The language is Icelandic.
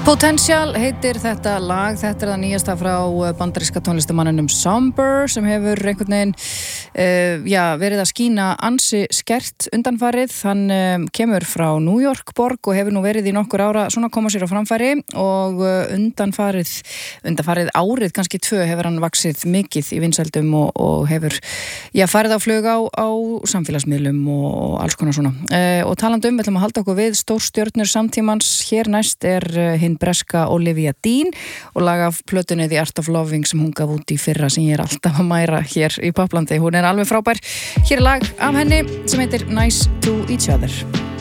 Potential heitir þetta lag, þetta það nýjasta frá bandaríska tónlistamanninum Somber sem hefur einhvern veginn verið að skína ansi skert undanfarið. Hann kemur frá New York borg og hefur nú verið í nokkur ára svona að koma sér á framfæri og undanfarið árið, kannski 2, hefur hann vaxið mikið í vinsældum og hefur farið á flug á samfélagsmiðlum og alls konar svona. Og talandi við ætlum að halda okkur við stórstjörnur samtímans. Hér næst hinn breska Olivia Dean og lag af plötunni The Art of Loving sem hún gaf út í fyrra sem ég alltaf að mæra hér í Poplandi. Hún alveg frábær. Hér lag af henni sem heitir Nice to Each Other.